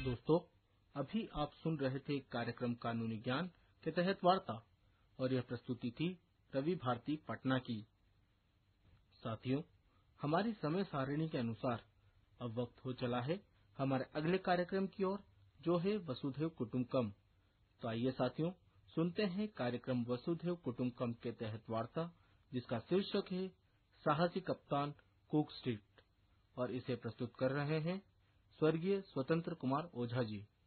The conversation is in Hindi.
दोस्तों, अभी आप सुन रहे थे कार्यक्रम कानूनी ज्ञान के तहत वार्ता, और यह प्रस्तुति थी रवि भारती पटना की। साथियों, हमारी समय सारिणी के अनुसार अब वक्त हो चला है हमारे अगले कार्यक्रम की ओर, जो है वसुधैव कुटुंबकम। तो आइए साथियों, सुनते हैं कार्यक्रम वसुधैव कुटुंबकम के तहत वार्ता, जिसका शीर्षक है साहसी कप्तान कुक स्ट्रीट, और इसे प्रस्तुत कर रहे हैं स्वर्गीय स्वतंत्र कुमार ओझा जी।